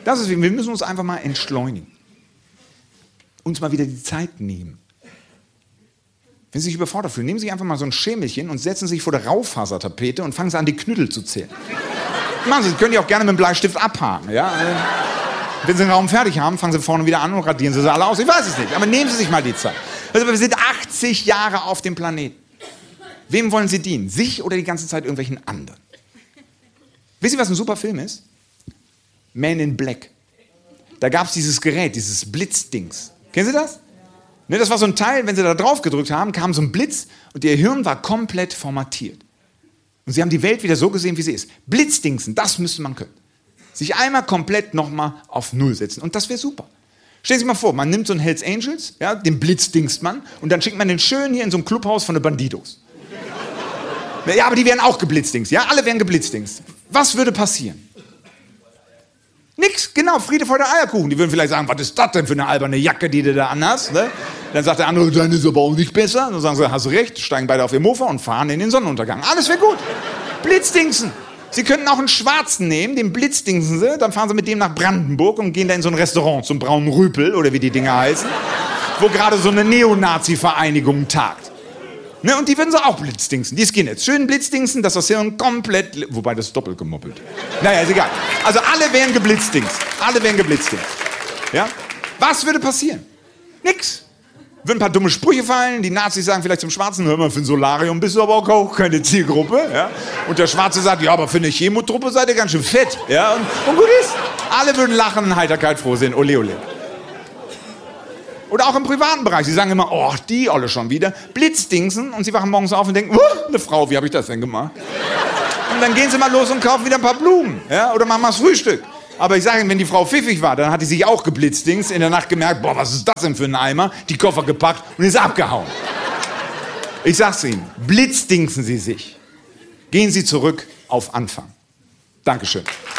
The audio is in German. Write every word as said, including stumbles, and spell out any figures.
Das ist, wir müssen uns einfach mal entschleunigen. Uns mal wieder die Zeit nehmen. Wenn Sie sich überfordert fühlen, nehmen Sie einfach mal so ein Schemelchen und setzen sich vor der Raufasertapete und fangen Sie an, die Knüttel zu zählen. Machen Sie, können die auch gerne mit dem Bleistift abhaken. Ja? Wenn Sie den Raum fertig haben, fangen Sie vorne wieder an und radieren Sie sie alle aus. Ich weiß es nicht, aber nehmen Sie sich mal die Zeit. Also wir sind achtzig Jahre auf dem Planeten. Wem wollen Sie dienen? Sich oder die ganze Zeit irgendwelchen anderen? Wisst ihr, was ein super Film ist? Man in Black. Da gab es dieses Gerät, dieses Blitzdings. Kennen Sie das? Ne, das war so ein Teil, wenn Sie da drauf gedrückt haben, kam so ein Blitz und Ihr Hirn war komplett formatiert. Und Sie haben die Welt wieder so gesehen, wie sie ist. Blitzdingsen, das müsste man können. Sich einmal komplett nochmal auf Null setzen. Und das wäre super. Stellen Sie sich mal vor, man nimmt so einen Hells Angels, ja, den blitzdingst man, und dann schickt man den schön hier in so ein Clubhaus von den Bandidos. Ja, aber die wären auch geblitzdingst. Ja, alle wären geblitzdingst. Was würde passieren? Nix, genau, Friede vor der Eierkuchen. Die würden vielleicht sagen, was ist das denn für eine alberne Jacke, die du da anhast? Ne? Dann sagt der andere, deine ist aber auch nicht besser. Dann sagen sie, hast du recht, steigen beide auf ihr Mofa und fahren in den Sonnenuntergang. Alles wäre gut. Blitzdingsen. Sie könnten auch einen Schwarzen nehmen, den blitzdingsen sie, dann fahren sie mit dem nach Brandenburg und gehen da in so ein Restaurant, zum Braunen Rüpel oder wie die Dinger heißen, wo gerade so eine Neonazi-Vereinigung tagt. Ne, und die würden sie auch blitzdingsen. Die gehen jetzt schön blitzdingsen, dass das Hirn komplett... Wobei, das ist doppelt gemoppelt. Naja, ist egal. Also alle wären geblitzdingst. Alle wären geblitzdingst. Ja? Was würde passieren? Nix. Würden ein paar dumme Sprüche fallen. Die Nazis sagen vielleicht zum Schwarzen, hör mal, für ein Solarium bist du aber auch keine Zielgruppe. Ja? Und der Schwarze sagt, ja, aber für eine Chemotruppe seid ihr ganz schön fett. Ja? Und, und gut ist. Alle würden lachen und Heiterkeit froh sein. Ole, ole. Oder auch im privaten Bereich. Sie sagen immer, oh, die alle schon wieder. Blitzdingsen. Und sie wachen morgens auf und denken, oh, eine Frau, wie habe ich das denn gemacht? Und dann gehen sie mal los und kaufen wieder ein paar Blumen. Ja? Oder machen mal das Frühstück. Aber ich sage Ihnen, wenn die Frau pfiffig war, dann hat die sich auch geblitzdingst, in der Nacht gemerkt, boah, was ist das denn für ein Eimer? Die Koffer gepackt und ist abgehauen. Ich sag's Ihnen, blitzdingsen Sie sich. Gehen Sie zurück auf Anfang. Dankeschön.